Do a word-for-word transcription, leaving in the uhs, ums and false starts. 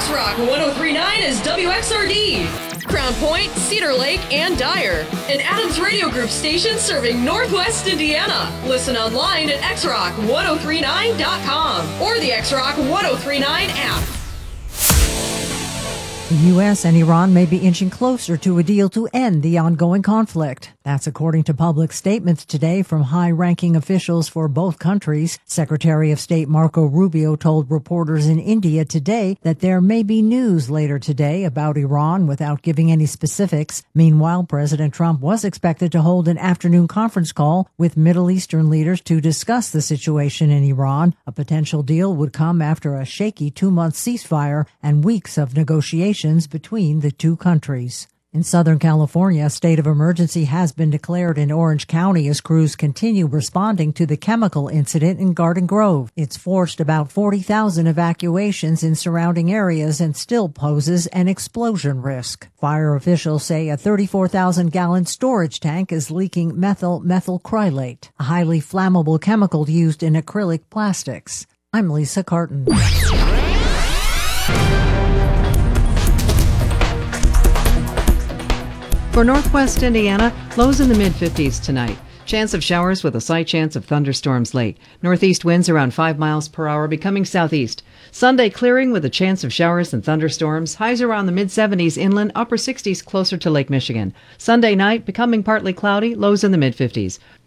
X-Rock one oh three point nine is W X R D. Crown Point, Cedar Lake, and Dyer. An Adams Radio Group station serving Northwest Indiana. Listen online at x rock one oh three nine dot com or the X-Rock one oh three nine app. The U S and Iran may be inching closer to a deal to end the ongoing conflict. That's according to public statements today from high-ranking officials for both countries. Secretary of State Marco Rubio told reporters in India today that there may be news later today about Iran without giving any specifics. Meanwhile, President Trump was expected to hold an afternoon conference call with Middle Eastern leaders to discuss the situation in Iran. A potential deal would come after a shaky two-month ceasefire and weeks of negotiations between the two countries. In Southern California, a state of emergency has been declared in Orange County as crews continue responding to the chemical incident in Garden Grove. It's forced about forty thousand evacuations in surrounding areas and still poses an explosion risk. Fire officials say a thirty-four thousand gallon storage tank is leaking methyl methylcrylate, a highly flammable chemical used in acrylic plastics. I'm Lisa Carton. For Northwest Indiana, lows in the mid-fifties tonight. Chance of showers with a slight chance of thunderstorms late. Northeast winds around five miles per hour, becoming southeast. Sunday clearing with a chance of showers and thunderstorms. Highs around the mid-seventies inland, upper sixties closer to Lake Michigan. Sunday night becoming partly cloudy, lows in the mid-fifties.